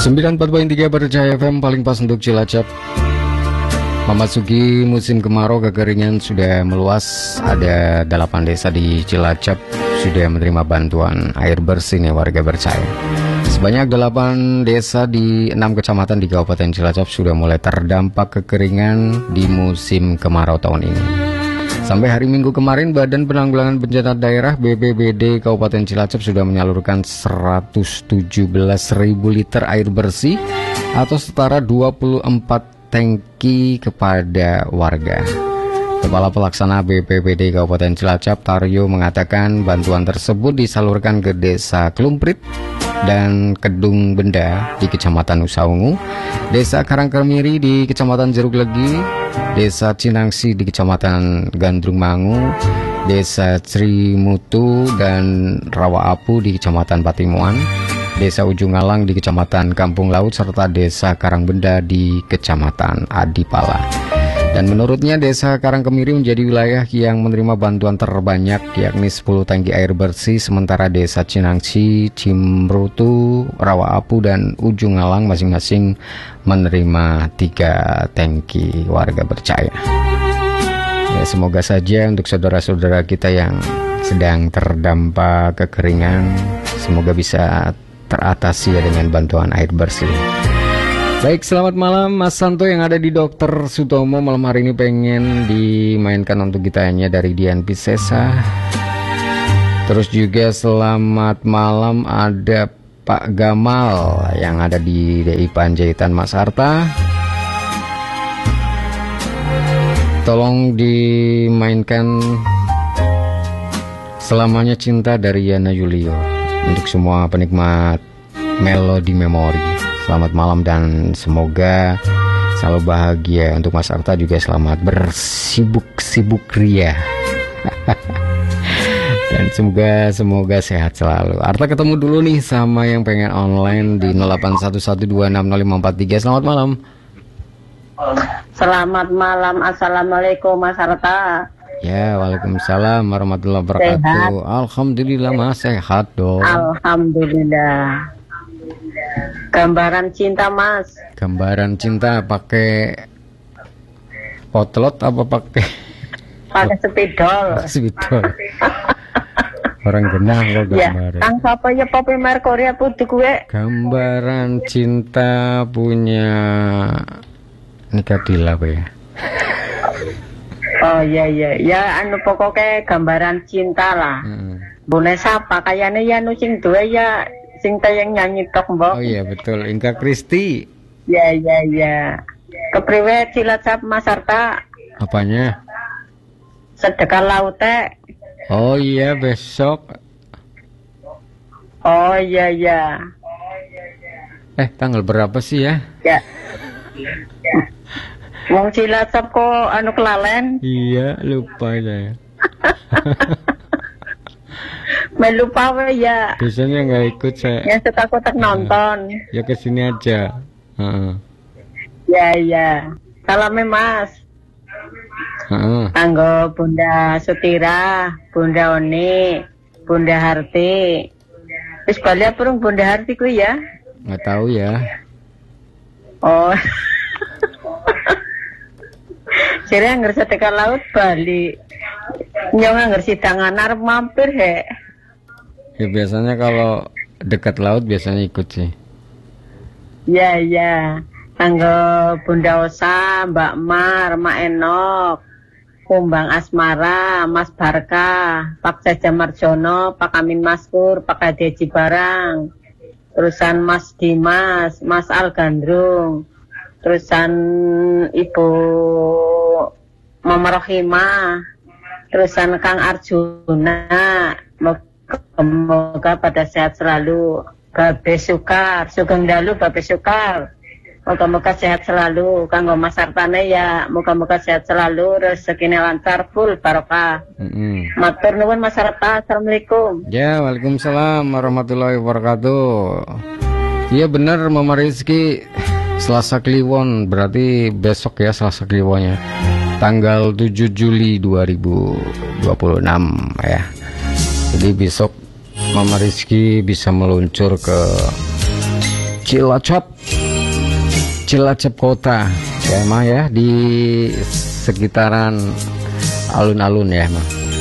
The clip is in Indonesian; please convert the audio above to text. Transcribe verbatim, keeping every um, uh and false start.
sembilan puluh empat koma tiga Berjaya F M, paling pas untuk Cilacap. Memasuki musim kemarau, kekeringan sudah meluas. Ada delapan desa di Cilacap sudah menerima bantuan air bersih nih warga Berjaya. Sebanyak delapan desa di enam kecamatan di Kabupaten Cilacap sudah mulai terdampak kekeringan di musim kemarau tahun ini. Sampai hari Minggu kemarin, Badan Penanggulangan Bencana Daerah B P B D Kabupaten Cilacap sudah menyalurkan seratus tujuh belas ribu liter air bersih atau setara dua puluh empat tangki kepada warga. Kepala Pelaksana B P B D Kabupaten Cilacap, Taryo, mengatakan bantuan tersebut disalurkan ke Desa Klumprit dan Kedung Benda di Kecamatan Usaungu, Desa Karangkemiri di Kecamatan Jeruk Legi, Desa Cinangsi di Kecamatan Gandrung Mangu, Desa Trimutu dan Rawa Apu di Kecamatan Patimuan, Desa Ujung Alang di Kecamatan Kampung Laut, serta Desa Karangbenda di Kecamatan Adipala. Dan menurutnya Desa Karangkemiri menjadi wilayah yang menerima bantuan terbanyak, yakni sepuluh tangki air bersih, sementara Desa Cinangsi, Cimrutu, Rawa Apu dan Ujung Alang masing-masing menerima tiga tangki. Warga percaya. Ya, semoga saja untuk saudara-saudara kita yang sedang terdampak kekeringan, semoga bisa teratasi ya dengan bantuan air bersih. Baik, selamat malam Mas Santo yang ada di Dokter Sutomo. Malam hari ini pengen dimainkan untuk gitanya dari Dian Piscesa. Terus juga selamat malam ada Pak Gamal yang ada di D I Panjaitan Mas Arta. Tolong dimainkan Selamanya Cinta dari Yana Julio untuk semua penikmat melodi memori. Selamat malam dan semoga selalu bahagia. Untuk Mas Arta juga selamat bersibuk-sibuk ria. Dan semoga semoga sehat selalu. Arta ketemu dulu nih sama yang pengen online di nol delapan satu satu dua enam nol lima empat tiga. Selamat malam. Selamat malam. Assalamualaikum Mas Arta. Ya, waalaikumsalam warahmatullahi wabarakatuh. Sehat. Alhamdulillah Mas, sehat dong. Alhamdulillah. Gambaran cinta Mas. Gambaran cinta pakai potlot apa pakai? Pakai spidol. Spidol. Orang genah kok gambar. Ya, Kang siapa ya Poppy Mercury putih gue. Gambaran cinta punya Nikah Dila apa ya? Oh iya iya ya, anu pokoknya gambaran cinta lah. Hmm. Boleh siapa kayaknya ya nu sing dua ya sing tayang nyanyi tok mbok. Oh iya betul, Inka Kristi. Ya ya ya. Kepriwe Cilacap Mas Arta? Apanya? Sedekah laute. Oh iya besok. Oh iya iya. Eh tanggal berapa sih ya? Ya. Wong Cilacap kok anu kelalen? Iya, lupa saya. Melupa we ya. Biasanya nggak ikut saya. Ya setak-setak nonton. Ya kesini aja. Uh-uh. Ya ya. Salamnya Mas. Uh-uh. Anggo Bunda Sutira, Bunda Oni, Bunda Harti. Wis bali purung Bunda Harti ku ya? Nggak tahu ya. Oh. Sire anggar setekan laut Bali. Nyong anggar sidangan arep mampir he. Ya biasanya kalau dekat laut biasanya ikut sih. Ya ya. Anggo Bunda Osa, Mbak Mar, Mak Enok, Kumbang Asmara, Mas Barka, Pak Jaja Marjono, Pak Amin Maskur, Pak Kadeji Barang, terusan Mas Dimas, Mas Al Gandrung, terusan Ibu Mama Rohimah, terusan Kang Arjuna. Moga pada sehat selalu. Babe Sukar, Sugeng Dalu Babe Sukar. Moga-moga sehat selalu. Kanggo Mas Artane ya, moga-moga sehat selalu, rezekine lancar full barokah. Mm-hmm. Matur nuwun Mas Arta. Assalamualaikum. Ya, waalaikumsalam warahmatullahi wabarakatuh. Iya benar Mama Rizky. Selasa Kliwon, berarti besok ya Selasa Kliwonnya, tanggal tujuh Juli dua ribu dua puluh enam ya. Jadi besok Mama Rizky bisa meluncur ke Cilacap, Cilacap kota, ya mah ya, di sekitaran alun-alun ya mah.